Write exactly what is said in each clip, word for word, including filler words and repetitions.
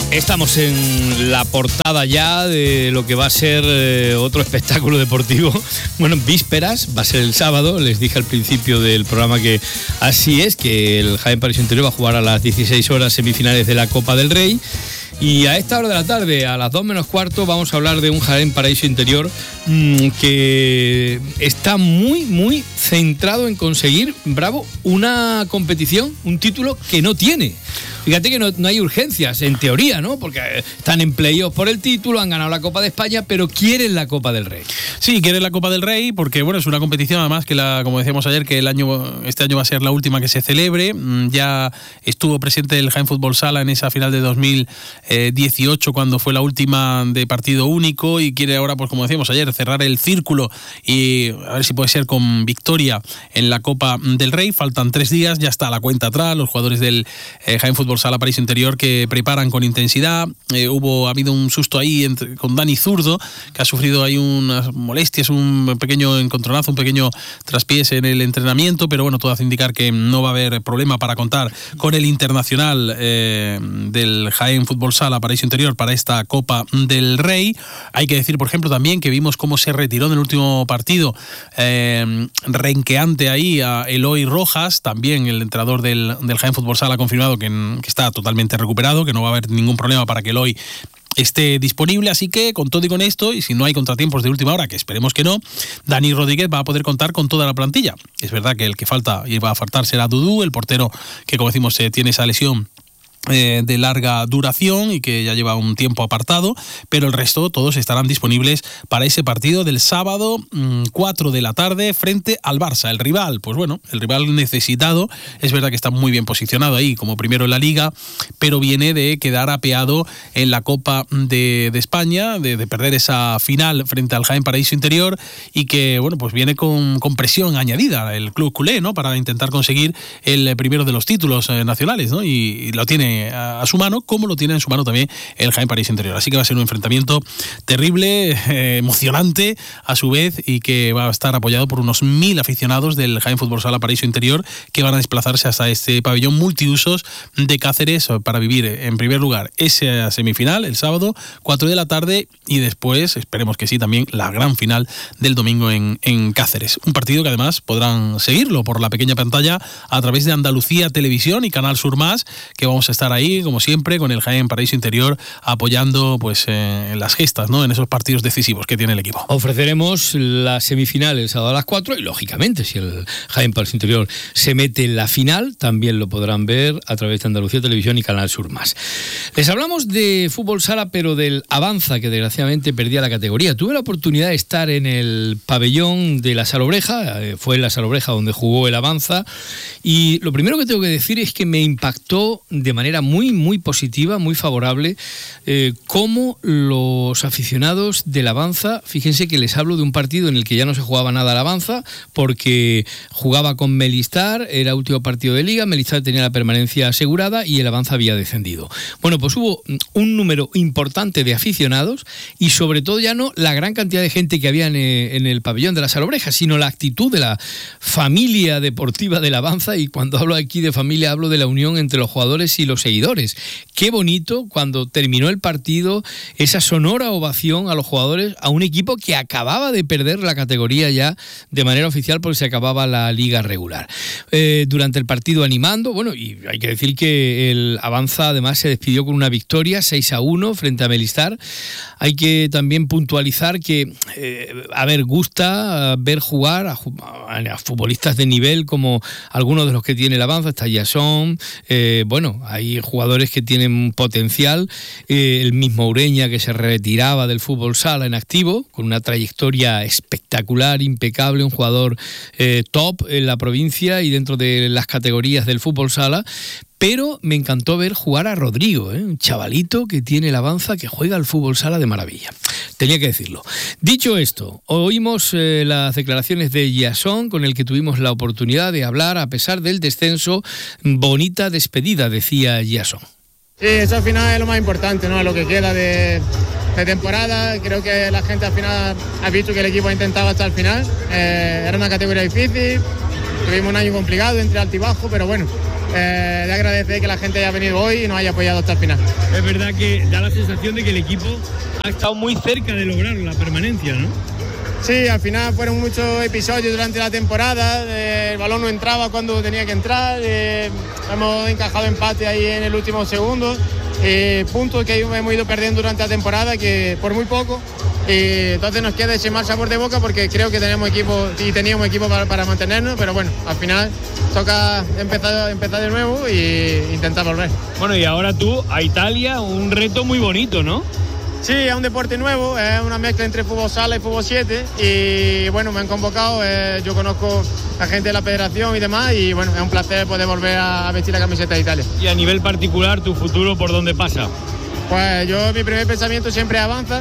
Estamos en la portada ya de lo que va a ser eh, otro espectáculo deportivo. Bueno, vísperas, va a ser el sábado. Les dije al principio del programa que así es, que el Jaén Paraíso Interior va a jugar a las dieciséis horas semifinales de la Copa del Rey. Y a esta hora de la tarde, a las dos menos cuarto, vamos a hablar de un Jaén Paraíso Interior mmm, que está muy, muy centrado en conseguir, bravo, una competición, un título que no tiene. Fíjate que no, no hay urgencias, en teoría, ¿no? Porque están en playoff por el título, han ganado la Copa de España, pero quieren la Copa del Rey. Sí, quieren la Copa del Rey porque, bueno, es una competición además que, la, como decíamos ayer, que el año este año va a ser la última que se celebre. Ya estuvo presente el Jaén Fútbol Sala en esa final de dos mil dieciocho, cuando fue la última de partido único, y quiere ahora, pues como decíamos ayer, cerrar el círculo y a ver si puede ser con victoria en la Copa del Rey. Faltan tres días, ya está la cuenta atrás, los jugadores del eh, Jaén Fútbol Sala Paraíso Interior que preparan con intensidad. Eh, hubo ha habido un susto ahí entre, con Dani Zurdo, que ha sufrido ahí unas molestias, un pequeño encontronazo, un pequeño traspiés en el entrenamiento, pero bueno, todo hace indicar que no va a haber problema para contar con el internacional eh, del Jaén Fútbol Sala Paraíso Interior para esta Copa del Rey. Hay que decir, por ejemplo, también que vimos cómo se retiró en el último partido eh, renqueante ahí a Eloy Rojas, también el entrenador del, del Jaén Fútbol Sala ha confirmado que, que está totalmente recuperado, que no va a haber ningún problema para que Eloy esté disponible, así que con todo y con esto, y si no hay contratiempos de última hora, que esperemos que no, Dani Rodríguez va a poder contar con toda la plantilla. Es verdad que el que falta y va a faltar será Dudú, el portero que, como decimos, eh, tiene esa lesión Eh, de larga duración y que ya lleva un tiempo apartado, pero el resto todos estarán disponibles para ese partido del sábado mmm, cuatro de la tarde frente al Barça. El rival, pues bueno, el rival necesitado, es verdad que está muy bien posicionado ahí como primero en la Liga, pero viene de quedar apeado en la Copa de, de España, de, de perder esa final frente al Jaén Paraíso Interior, y que bueno, pues viene con, con presión añadida el club culé, ¿no? Para intentar conseguir el primero de los títulos eh, nacionales, ¿no? Y, y lo tiene a su mano, como lo tiene en su mano también el Jaén Paraíso Interior. Así que va a ser un enfrentamiento terrible, eh, emocionante a su vez, y que va a estar apoyado por unos mil aficionados del Jaén Fútbol Sala Paraíso Interior, que van a desplazarse hasta este pabellón multiusos de Cáceres para vivir, en primer lugar, esa semifinal el sábado, cuatro de la tarde, y después, esperemos que sí, también la gran final del domingo en, en Cáceres. Un partido que además podrán seguirlo por la pequeña pantalla a través de Andalucía Televisión y Canal Sur Más, que vamos a estar ahí, como siempre, con el Jaén Paraíso Interior apoyando pues eh, en las gestas, ¿no? En esos partidos decisivos que tiene el equipo. Ofreceremos la semifinal el sábado a las cuatro, y lógicamente, si el Jaén Paraíso Interior se mete en la final, también lo podrán ver a través de Andalucía Televisión y Canal Sur Más. Les hablamos de fútbol sala, pero del Avanza, que desgraciadamente perdía la categoría. Tuve la oportunidad de estar en el pabellón de la Salobreja, fue en la Salobreja donde jugó el Avanza, y lo primero que tengo que decir es que me impactó de manera muy, muy positiva, muy favorable, eh, cómo los aficionados del Avanza, fíjense que les hablo de un partido en el que ya no se jugaba nada al Avanza, porque jugaba con Melistar, era último partido de Liga, Melistar tenía la permanencia asegurada y el Avanza había descendido. Bueno, pues hubo un número importante de aficionados, y sobre todo ya no la gran cantidad de gente que había en, en el pabellón de la Salobreja, sino la actitud de la familia deportiva del Avanza, y cuando hablo aquí de familia hablo de la unión entre los jugadores y los seguidores. Qué bonito cuando terminó el partido, esa sonora ovación a los jugadores, a un equipo que acababa de perder la categoría ya de manera oficial porque se acababa la liga regular. Eh, durante el partido animando, bueno, y hay que decir que el Avanza además se despidió con una victoria seis a uno frente a Melistar. Hay que también puntualizar que, eh, a ver, gusta ver jugar a, a, a futbolistas de nivel como algunos de los que tiene el Avanza. Está Jason, eh, bueno, hay jugadores que tienen potencial, eh, el mismo Ureña, que se retiraba del fútbol sala en activo, con una trayectoria espectacular, impecable, un jugador eh, top en la provincia y dentro de las categorías del fútbol sala. Pero me encantó ver jugar a Rodrigo, ¿eh? Un chavalito que tiene el Avanza, que juega al fútbol sala de maravilla. Tenía que decirlo. Dicho esto, oímos eh, las declaraciones de Jason, con el que tuvimos la oportunidad de hablar a pesar del descenso. Bonita despedida, decía Jason. Sí, eso al final es lo más importante, ¿no? Lo que queda de, de temporada. Creo que la gente al final ha visto que el equipo ha intentado hasta el final. Eh, era una categoría difícil, tuvimos un año complicado entre alto y bajo, pero bueno, eh, de agradecer que la gente haya venido hoy y nos haya apoyado hasta el final. Es verdad que da la sensación de que el equipo ha estado muy cerca de lograr la permanencia, ¿no? Sí, al final fueron muchos episodios durante la temporada, eh, el balón no entraba cuando tenía que entrar, eh, hemos encajado empate ahí en el último segundo, eh, puntos que hemos ido perdiendo durante la temporada, que por muy poco, y entonces nos queda ese mal sabor de boca porque creo que tenemos equipo y teníamos equipo para, para mantenernos, pero bueno, al final toca empezar, empezar de nuevo e intentar volver. Bueno, y ahora tú a Italia, un reto muy bonito, ¿no? Sí, es un deporte nuevo, es una mezcla entre fútbol sala y fútbol siete y bueno, me han convocado, eh, yo conozco a gente de la federación y demás y bueno, es un placer poder volver a vestir la camiseta de Italia. Y a nivel particular, ¿tu futuro por dónde pasa? Pues yo, mi primer pensamiento siempre avanza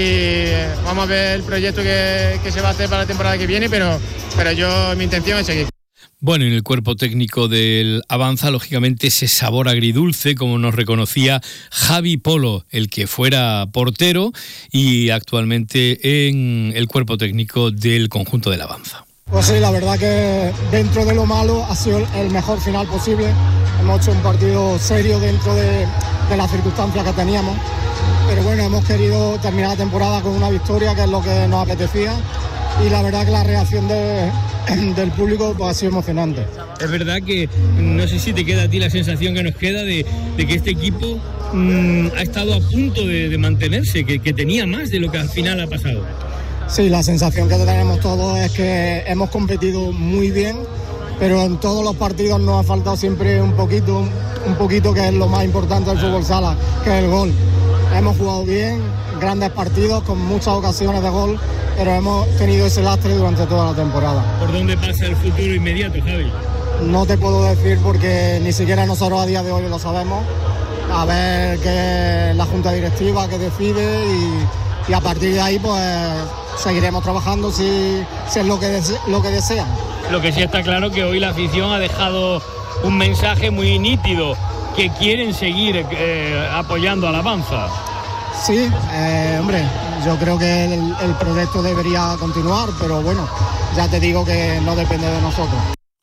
y vamos a ver el proyecto que, que se va a hacer para la temporada que viene, pero, pero yo, mi intención es seguir. Bueno, en el cuerpo técnico del Avanza, lógicamente, ese sabor agridulce, como nos reconocía Javi Polo, el que fuera portero y actualmente en el cuerpo técnico del conjunto del Avanza. Pues sí, la verdad que dentro de lo malo ha sido el mejor final posible. Hemos hecho un partido serio dentro de, de las circunstancias que teníamos. Pero bueno, hemos querido terminar la temporada con una victoria, que es lo que nos apetecía. Y la verdad que la reacción de, del público pues, ha sido emocionante. Es verdad que no sé si te queda a ti la sensación que nos queda de, de que este equipo mmm, ha estado a punto de, de mantenerse, que, que tenía más de lo que al final ha pasado. Sí, la sensación que tenemos todos es que hemos competido muy bien, pero en todos los partidos nos ha faltado siempre un poquito, un poquito que es lo más importante del fútbol sala, que es el gol. Hemos jugado bien, grandes partidos, con muchas ocasiones de gol, pero hemos tenido ese lastre durante toda la temporada. ¿Por dónde pasa el futuro inmediato, Javi? No te puedo decir porque ni siquiera nosotros a día de hoy lo sabemos. A ver qué es la junta directiva que decide y, y a partir de ahí pues seguiremos trabajando si, si es lo que, dese, lo que desean. Lo que sí está claro que hoy la afición ha dejado un mensaje muy nítido, que quieren seguir eh, apoyando al Avanza. Sí, eh, hombre, yo creo que el, el proyecto debería continuar, pero bueno, ya te digo que no depende de nosotros.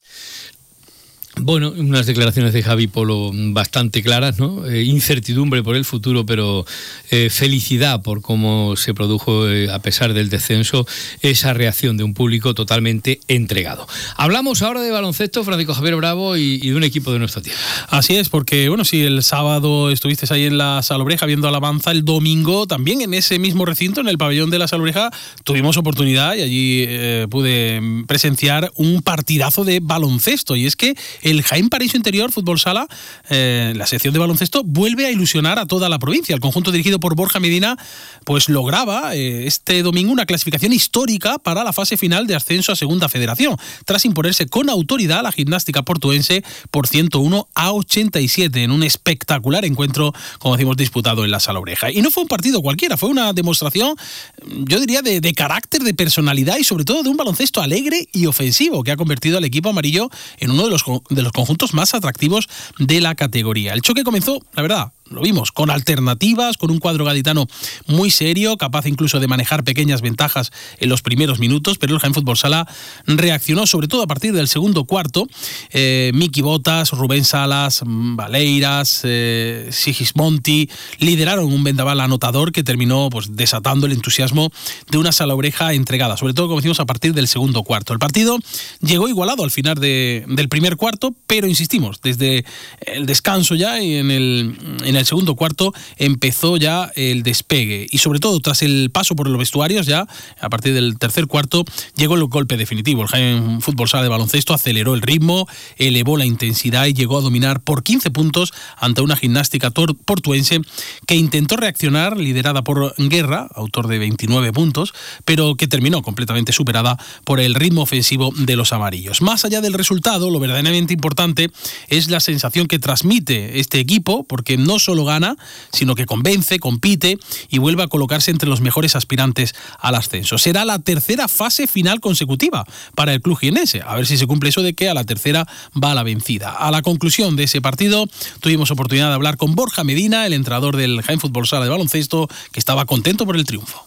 Bueno, unas declaraciones de Javi Polo bastante claras, ¿no? Eh, incertidumbre por el futuro, pero eh, felicidad por cómo se produjo, eh, a pesar del descenso, esa reacción de un público totalmente entregado. Hablamos ahora de baloncesto, Francisco Javier Bravo, y, y de un equipo de nuestra tierra. Así es, porque bueno, si el sábado estuviste ahí en la Salobreja viendo al Avanza, el domingo también en ese mismo recinto, en el pabellón de la Salobreja, tuvimos oportunidad y allí eh, pude presenciar un partidazo de baloncesto, y es que el Jaén Paraíso Interior Fútbol Sala, eh, la sección de baloncesto, vuelve a ilusionar a toda la provincia. El conjunto dirigido por Borja Medina pues lograba eh, este domingo una clasificación histórica para la fase final de ascenso a Segunda Federación, tras imponerse con autoridad a la gimnástica portuense por ciento uno a ochenta y siete en un espectacular encuentro, como decimos, disputado en la Salobreja. Y no fue un partido cualquiera, fue una demostración, yo diría, de, de carácter, de personalidad y sobre todo de un baloncesto alegre y ofensivo que ha convertido al equipo amarillo en uno de los, de los conjuntos más atractivos de la categoría. El choque comenzó, la verdad, lo vimos, con alternativas, con un cuadro gaditano muy serio, capaz incluso de manejar pequeñas ventajas en los primeros minutos, pero el Jaén Fútbol Sala reaccionó, sobre todo a partir del segundo cuarto. Eh, Miki Botas, Rubén Salas, Valeiras, eh, Sigismonti lideraron un vendaval anotador que terminó pues, desatando el entusiasmo de una Salobreja entregada, sobre todo, como decimos, a partir del segundo cuarto. El partido llegó igualado al final de, del primer cuarto, pero insistimos, desde el descanso ya y en el, en el segundo cuarto empezó ya el despegue y sobre todo tras el paso por los vestuarios, ya a partir del tercer cuarto llegó el golpe definitivo. El Jaén Fútbol Sala de baloncesto aceleró el ritmo, elevó la intensidad y llegó a dominar por quince puntos ante una gimnástica portuense que intentó reaccionar, liderada por Guerra, autor de veintinueve puntos, pero que terminó completamente superada por el ritmo ofensivo de los amarillos. Más allá del resultado, lo verdaderamente importante es la sensación que transmite este equipo, porque no solo gana, sino que convence, compite y vuelve a colocarse entre los mejores aspirantes al ascenso. Será la tercera fase final consecutiva para el club jienense. A ver si se cumple eso de que a la tercera va la vencida. A la conclusión de ese partido tuvimos oportunidad de hablar con Borja Medina, el entrenador del Jaén Fútbol Sala de baloncesto, que estaba contento por el triunfo.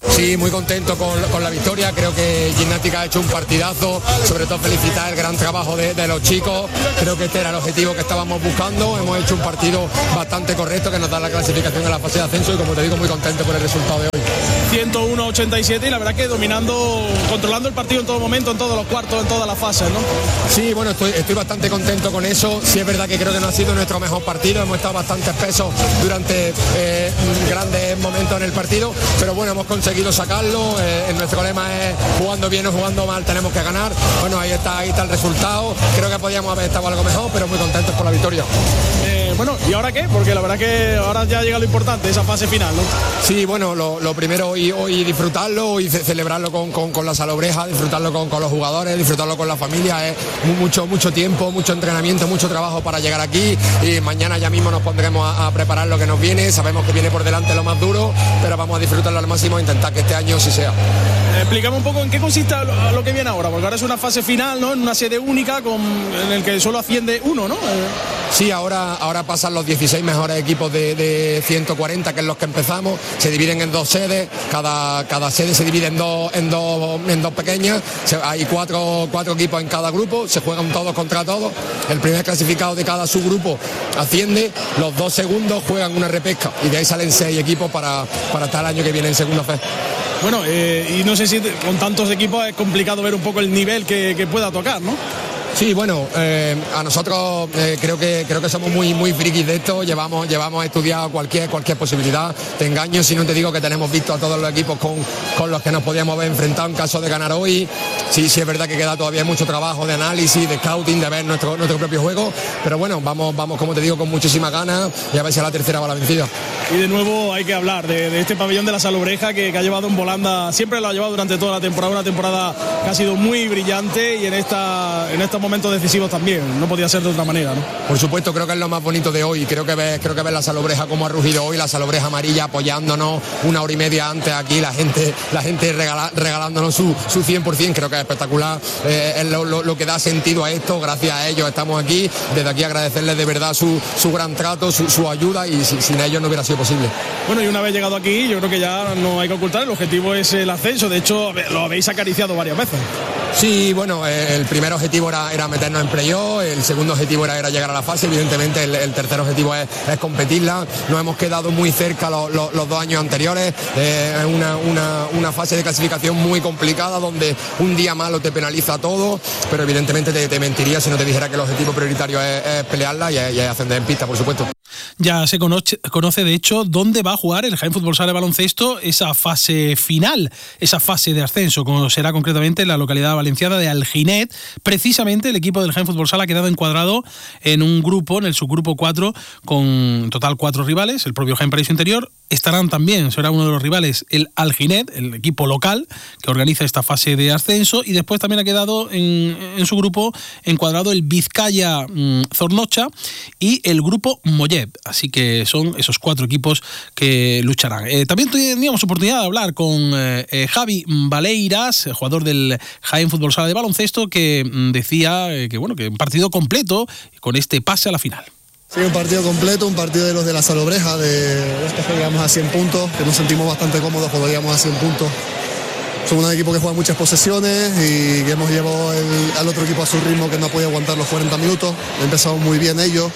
Sí, muy contento con, con la victoria, creo que Gimnástica ha hecho un partidazo, sobre todo felicitar el gran trabajo de, de los chicos, creo que este era el objetivo que estábamos buscando, hemos hecho un partido bastante correcto que nos da la clasificación en la fase de ascenso y como te digo muy contento por el resultado de hoy. ciento uno a ochenta y siete y la verdad que dominando, controlando el partido en todo momento, en todos los cuartos, en todas las fases, ¿no? Sí, bueno, estoy, estoy bastante contento con eso, sí es verdad que creo que no ha sido nuestro mejor partido, hemos estado bastante espesos durante eh, grandes momentos en el partido, pero bueno, hemos conseguido sacarlo, eh, nuestro lema es jugando bien o jugando mal tenemos que ganar, bueno, ahí está, ahí está el resultado, creo que podíamos haber estado algo mejor, pero muy contentos por la victoria. Eh, bueno, ¿y ahora qué? Porque la verdad que ahora ya llega lo importante, esa fase final, ¿no? Sí, bueno, lo, lo primero hoy, hoy disfrutarlo y celebrarlo con, con, con la Salobreja, disfrutarlo con, con los jugadores, disfrutarlo con la familia, es mucho, mucho tiempo, mucho entrenamiento, mucho trabajo para llegar aquí y mañana ya mismo nos pondremos a, a preparar lo que nos viene, sabemos que viene por delante lo más duro, pero vamos a disfrutarlo al máximo e intentar que este año sí sea. Eh, explícame un poco en qué consiste lo, lo que viene ahora, porque ahora es una fase final, ¿no? En una sede única con, en el que solo asciende uno, ¿no? Eh... Sí, ahora, ahora pasan los dieciséis mejores equipos de, de ciento cuarenta, que es los que empezamos, se dividen en dos sedes, cada, cada sede se divide en dos, en dos, en dos pequeñas, se, hay cuatro, cuatro equipos en cada grupo, se juegan todos contra todos, el primer clasificado de cada subgrupo asciende, los dos segundos juegan una repesca y de ahí salen seis equipos para, para estar el año que viene en segunda fase. Bueno, eh, y no sé si con tantos equipos es complicado ver un poco el nivel que, que pueda tocar, ¿no? Sí, bueno, eh, a nosotros eh, creo que creo que somos muy muy frikis de esto, llevamos llevamos estudiado cualquier cualquier posibilidad. Te engaño si no te digo que tenemos visto a todos los equipos con, con los que nos podíamos haber enfrentado en caso de ganar hoy. Sí, sí es verdad que queda todavía mucho trabajo de análisis, de scouting, de ver nuestro nuestro propio juego, pero bueno, vamos vamos como te digo con muchísimas ganas y a ver si a la tercera va la vencida. Y de nuevo hay que hablar de, de este pabellón de la Salobreja que, que ha llevado en volanda, siempre lo ha llevado durante toda la temporada, una temporada que ha sido muy brillante y en esta en estos momentos decisivos también, no podía ser de otra manera, ¿no? Por supuesto, creo que es lo más bonito de hoy, creo que ves, creo que ves la Salobreja como ha rugido hoy, la Salobreja amarilla apoyándonos una hora y media antes aquí, la gente la gente regala, regalándonos su, su cien por ciento, creo que es espectacular, eh, es lo, lo, lo que da sentido a esto, gracias a ellos estamos aquí, desde aquí agradecerles de verdad su, su gran trato, su, su ayuda y si, sin ellos no hubiera sido posible. Bueno, y una vez llegado aquí, yo creo que ya no hay que ocultar, el objetivo es el ascenso, de hecho lo habéis acariciado varias veces. Sí, bueno, el primer objetivo era, era meternos en playoff, el segundo objetivo era, era llegar a la fase, evidentemente el, el tercer objetivo es, es competirla, nos hemos quedado muy cerca los, los, los dos años anteriores, es eh, una, una, una fase de clasificación muy complicada donde un día malo te penaliza todo, pero evidentemente te, te mentiría si no te dijera que el objetivo prioritario es, es pelearla y es, y es ascender en pista, por supuesto. Ya se conoce, conoce de hecho dónde va a jugar el Jaén Fútbol Sala de baloncesto esa fase final, esa fase de ascenso, como será concretamente en la localidad valenciana de Alginet. Precisamente el equipo del Jaén Fútbol Sala ha quedado encuadrado en un grupo, en el subgrupo cuatro, con en total cuatro rivales, el propio Jaén Paraíso Interior. Estarán también, será uno de los rivales, el Alginet, el equipo local que organiza esta fase de ascenso, y después también ha quedado en, en su grupo encuadrado el Vizcaya mmm, Zornocha y el grupo Mollet. Así que son esos cuatro equipos que lucharán. Eh, también teníamos oportunidad de hablar con eh, Javi Valeiras, jugador del Jaén Fútbol Sala de baloncesto, que mm, decía eh, que bueno que un partido completo con este pase a la final. Sí, un partido completo, un partido de los de la Salobreja, de estos que llegamos a cien puntos, que nos sentimos bastante cómodos cuando llegamos a cien puntos. Somos un equipo que juega muchas posesiones y que hemos llevado el, al otro equipo a su ritmo, que no ha podido aguantar los cuarenta minutos. Empezamos muy bien ellos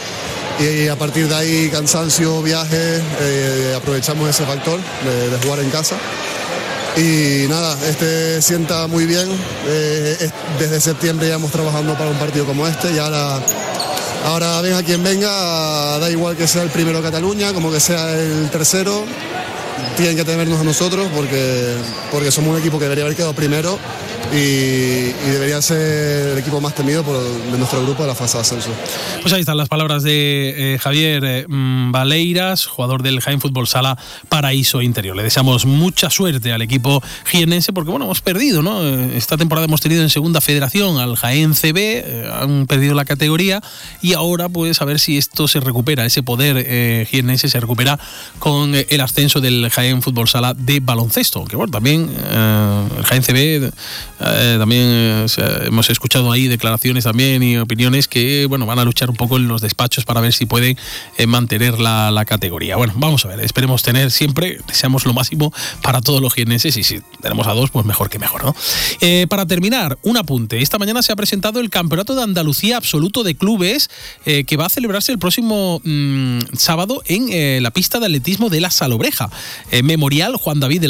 y a partir de ahí cansancio, viajes, eh, aprovechamos ese factor de, de jugar en casa. Y nada, este sienta muy bien, eh, es, desde septiembre ya hemos trabajando para un partido como este y ahora... Ahora venga quien venga, da igual que sea el primero de Cataluña, como que sea el tercero, tienen que tenernos a nosotros porque, porque somos un equipo que debería haber quedado primero y, y debería ser el equipo más temido por, de nuestro grupo de la fase de ascenso. Pues ahí están las palabras de eh, Javier eh, Valeiras, jugador del Jaén Fútbol Sala Paraíso Interior. Le deseamos mucha suerte al equipo jiennense porque bueno, hemos perdido, ¿no? Esta temporada hemos tenido en segunda federación al Jaén C B, eh, han perdido la categoría y ahora pues a ver si esto se recupera, ese poder eh, jiennense se recupera con eh, el ascenso del Jaén Fútbol Sala de baloncesto, que bueno, también eh, el Jaén C B eh, también eh, o sea, hemos escuchado ahí declaraciones también y opiniones que, bueno, van a luchar un poco en los despachos para ver si pueden eh, mantener la, la categoría. Bueno, vamos a ver, esperemos tener siempre, deseamos lo máximo para todos los jienenses y si tenemos a dos, pues mejor que mejor, ¿no? Eh, para terminar, un apunte. Esta mañana se ha presentado el Campeonato de Andalucía Absoluto de Clubes eh, que va a celebrarse el próximo mmm, sábado en eh, la pista de atletismo de la Salobreja. Eh, Memorial Juan David de la